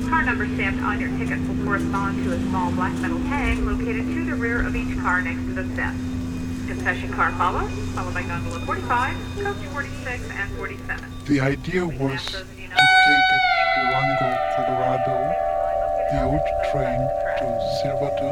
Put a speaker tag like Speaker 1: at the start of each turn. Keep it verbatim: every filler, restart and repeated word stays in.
Speaker 1: Car number stamped on your ticket will correspond to a small black metal tag located to the rear of each car next to the steps. Concession car follows, followed by gondola forty-five, coach forty-six, and forty-seven.
Speaker 2: The idea was to take at Durango, Colorado, the old train to Silverton,